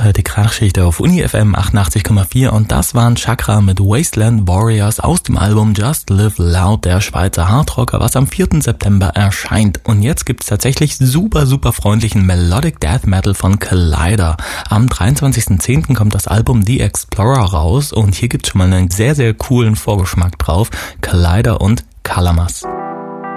hört die Krachschichte auf Uni FM 88,4 und das waren Chakra mit Wasteland Warriors aus dem Album Just Live Loud, der Schweizer Hardrocker, was am 4. September erscheint. Und jetzt gibt's tatsächlich super freundlichen Melodic Death Metal von Collider. Am 23.10. kommt das Album The Explorer raus und hier gibt's schon mal einen sehr coolen Vorgeschmack drauf. Collider und Kalamas.